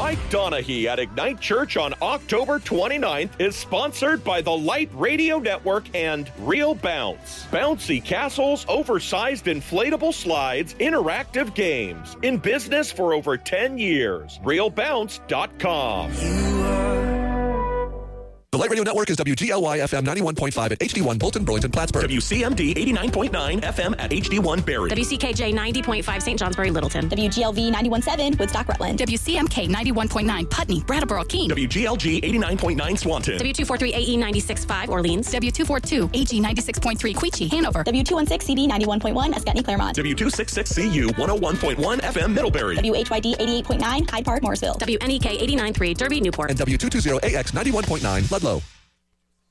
Mike Donahue at Ignite Church on October 29th is sponsored by the Light Radio Network and Real Bounce. Bouncy castles, oversized inflatable slides, interactive games. In business for over 10 years. RealBounce.com. The Light Radio Network is WGLY FM 91.5 at HD1 Bolton, Burlington, Plattsburgh. WCMD 89.9 FM at HD1 Barrie. WCKJ 90.5 St. Johnsbury, Littleton. WGLV 91.7 Woodstock, Rutland. WCMK 91.9 Putney, Brattleboro, Keene. WGLG 89.9 Swanton. W243 AE 96.5 Orleans. W242 AG 96.3 Queechee, Hanover. W216 CD 91.1 Ascutney, Claremont. W266 CU 101.1 FM Middlebury. WHYD 88.9 Hyde Park, Morrisville. WNEK 89.3 Derby, Newport. And W220 AX 91.9 Ludlow.